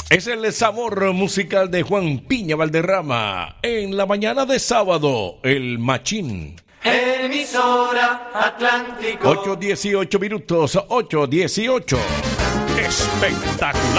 Es el sabor musical de Juan Piña Valderrama. En la mañana de sábado, el Machín. Emisora Atlántico. 8:18 minutos, 8:18. Espectacular.